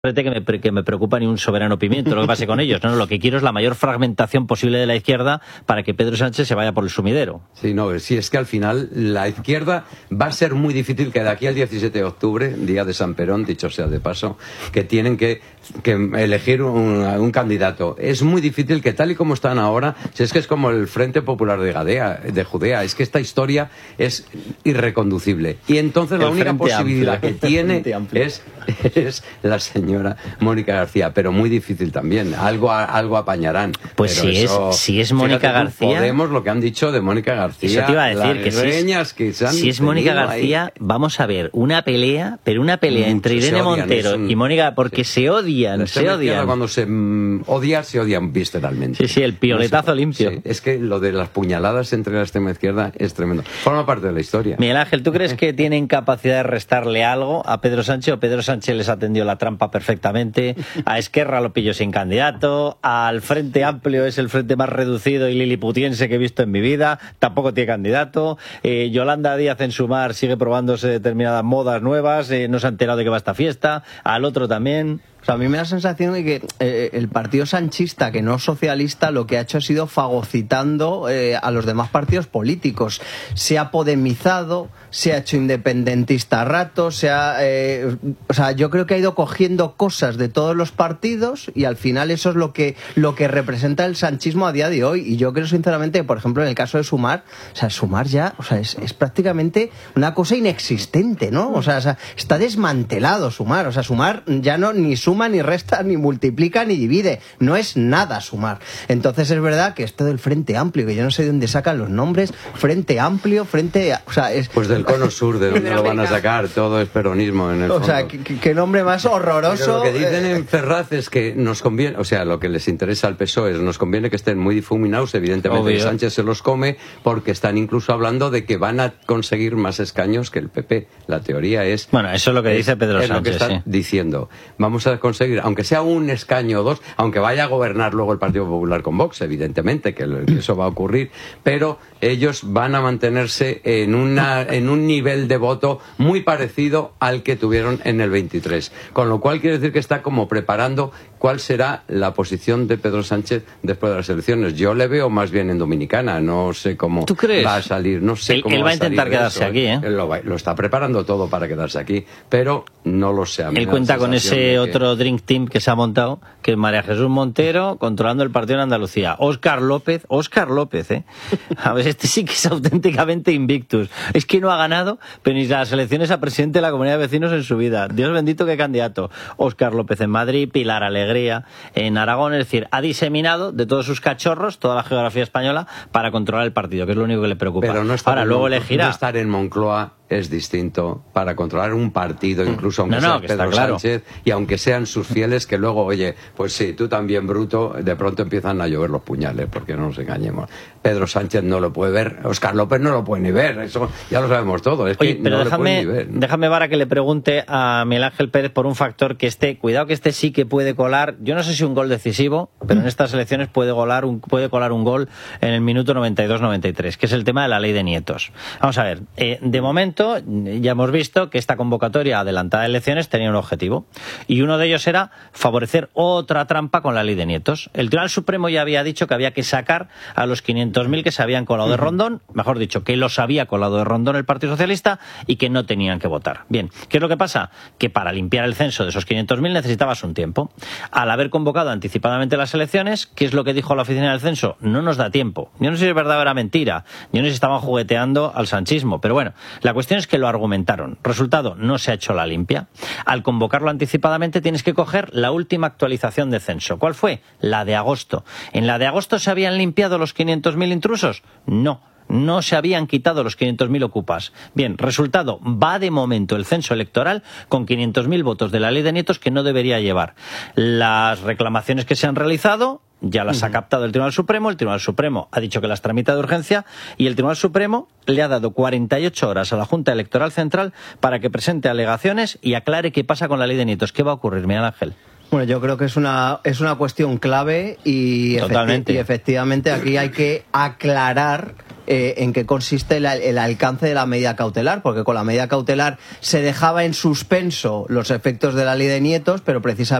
que me preocupa ni un soberano pimiento lo que pase con ellos. No, lo que quiero es la mayor fragmentación posible de la izquierda para que Pedro Sánchez se vaya por el sumidero. Sí, no, si es que al final la izquierda va a ser muy difícil que de aquí al 17 de octubre, día de San Perón, dicho sea de paso, que tienen que elegir un candidato. Es muy difícil que tal y como están ahora, si es que es como el Frente Popular de Judea, es que esta historia es irreconducible. Y entonces la única posibilidad que tiene es la señora Mónica García, pero muy difícil también. Algo apañarán. Pues si es Mónica García... Podemos lo que han dicho de Mónica García. Eso te iba a decir, que si es Mónica García, ahí, vamos a ver una pelea, pero una pelea entre Irene Montero y Mónica, porque se odian. Cuando se odian visceralmente. Sí, el pioletazo limpio. Sí, es que lo de las puñaladas entre la extrema izquierda es tremendo. Forma parte de la historia. Miguel Ángel, ¿tú crees que tienen capacidad de restarle algo a Pedro Sánchez o Pedro Sánchez les atendió la trampa perfectamente? A Esquerra lo pilló sin candidato, al Frente Amplio es el frente más reducido y liliputiense que he visto en mi vida, tampoco tiene candidato. Yolanda Díaz en Sumar sigue probándose determinadas modas nuevas, no se ha enterado de que va a esta fiesta, al otro también. O sea, a mí me da la sensación de que el partido sanchista, que no socialista, lo que ha hecho ha sido fagocitando a los demás partidos políticos. Se ha podemizado, se ha hecho independentista a ratos, o sea, yo creo que ha ido cogiendo cosas de todos los partidos y al final eso es lo que representa el sanchismo a día de hoy. Y yo creo sinceramente, por ejemplo, en el caso de Sumar, o sea, Sumar ya, o sea, es prácticamente una cosa inexistente, ¿no? O sea, está desmantelado Sumar. O sea, Sumar ya no ni suma, ni resta, ni multiplica, ni divide. No es nada Sumar. Entonces es verdad que esto del Frente Amplio, que yo no sé de dónde sacan los nombres, Frente Amplio, o sea, es... Pues del Cono Sur, de dónde lo van a sacar, todo es peronismo en el fondo. O sea, qué nombre más horroroso. Pero lo que dicen en Ferraz es que nos conviene, o sea, lo que les interesa al PSOE es, nos conviene que estén muy difuminados, evidentemente obvio. Sánchez se los come, porque están incluso hablando de que van a conseguir más escaños que el PP. La teoría es... Bueno, eso es lo que dice Pedro Sánchez. Es lo que están diciendo. Vamos a conseguir, aunque sea un escaño o dos, aunque vaya a gobernar luego el Partido Popular con Vox, evidentemente, que eso va a ocurrir, pero ellos van a mantenerse en un nivel de voto muy parecido al que tuvieron en el 23. Con lo cual quiere decir que está como preparando cuál será la posición de Pedro Sánchez después de las elecciones. Yo le veo más bien en Dominicana, no sé cómo va a salir, no sé cómo él va a intentar quedarse aquí, ¿eh? Él lo está preparando todo para quedarse aquí, pero no lo sé. Él cuenta con ese otro Drink Team que se ha montado, que es María Jesús Montero controlando el partido en Andalucía, Óscar López, a ver, este sí que es auténticamente invictus, es que no ha ganado pero ni las elecciones a presidente de la Comunidad de Vecinos en su vida. Dios bendito, qué candidato. Óscar López en Madrid, Pilar Alegría en Aragón, es decir, ha diseminado de todos sus cachorros toda la geografía española para controlar el partido, que es lo único que le preocupa. Pero no luego elegirá. No estar en Moncloa es distinto para controlar un partido, incluso aunque sea Pedro Sánchez, y aunque sean sus fieles, que luego, oye, pues sí, tú también, bruto, de pronto empiezan a llover los puñales, porque no nos engañemos. Pedro Sánchez no lo puede ver, Óscar López no lo puede ni ver, eso ya lo sabemos todo. Es oye, que pero no déjame, ver, ¿no? Déjame, Vara, que le pregunte a Miguel Ángel Pérez por un factor que cuidado que sí que puede colar, yo no sé si un gol decisivo, pero en estas elecciones puede colar un gol en el minuto 92-93, que es el tema de la ley de nietos. Vamos a ver, de momento ya hemos visto que esta convocatoria adelantada de elecciones tenía un objetivo, y uno de ellos era favorecer otra trampa con la ley de nietos. El Tribunal Supremo ya había dicho que había que sacar a los 500.000 que se habían colado de Rondón, mejor dicho, que los había colado de Rondón el Partido Socialista y que no tenían que votar. Bien, ¿qué es lo que pasa? Que para limpiar el censo de esos 500.000 necesitabas un tiempo. Al haber convocado anticipadamente las elecciones, ¿qué es lo que dijo la oficina del censo? No nos da tiempo. Yo no sé si es verdad o era mentira. Yo no sé si estaban jugueteando al sanchismo. Pero bueno, la cuestión es que lo argumentaron. Resultado, no se ha hecho la limpia. Al convocarlo anticipadamente tienes que coger la última actualización de censo. ¿Cuál fue? La de agosto. ¿En la de agosto se habían limpiado los 500.000 intrusos? No. No se habían quitado los 500.000 ocupas. Bien, resultado, va de momento el censo electoral con 500.000 votos de la ley de nietos que no debería llevar. Las reclamaciones que se han realizado ya las ha captado el Tribunal Supremo ha dicho que las tramita de urgencia y el Tribunal Supremo le ha dado 48 horas a la Junta Electoral Central para que presente alegaciones y aclare qué pasa con la ley de nietos. ¿Qué va a ocurrir, Miguel Ángel? Bueno, yo creo que es una cuestión clave y efectivamente aquí hay que aclarar en qué consiste el alcance de la medida cautelar, porque con la medida cautelar se dejaba en suspenso los efectos de la ley de nietos, pero precisamente